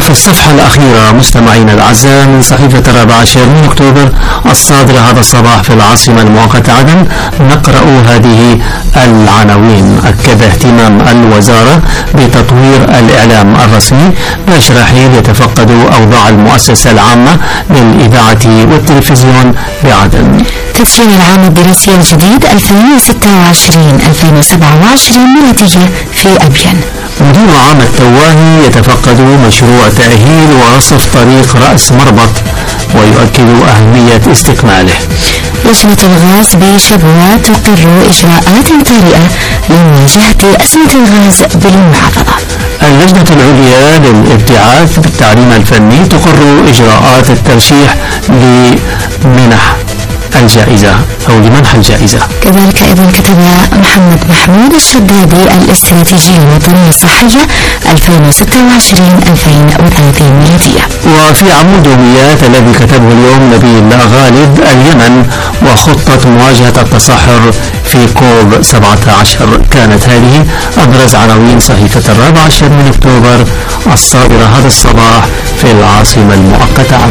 في الصفحة الأخيرة مستمعينا الأعزاء من صحيفة 14 من أكتوبر الصادرة هذا الصباح في العاصمة المؤقتة عدن نقرأ هذه العناوين. أكد اهتمام الوزارة بتطوير الإعلام الرسمي. باشا رحيل يتفقد أوضاع المؤسسة العامة للإذاعة والتلفزيون بعدن. تدشين العام الدراسي الجديد 2026-2027 ميلادية في أبين. مدير عام التواهي يتفقد مشروع تأهيل ورصف طريق رأس مربط ويؤكد أهمية استكماله. لجنة الغاز بشبوة تقر إجراءات طارئة لمواجهة أزمة الغاز بالمحافظة. اللجنة العليا للابتعاث بالتعليم الفني تقر إجراءات الترشيح لمنح الجائزة أو لمنح الجائزة. كذلك أيضا كتب محمد محمود الشدادي الاستراتيجية الوطنية الصحية 2026-2030 ميلادية. وفي عمود يوميات الذي كتبه اليوم نبي الله غالب اليمن وخطة مواجهة التصحر في كوب 17. كانت هذه أبرز عناوين صحيفة 14 من أكتوبر الصادرة هذا الصباح في العاصمة المؤقتة عدن.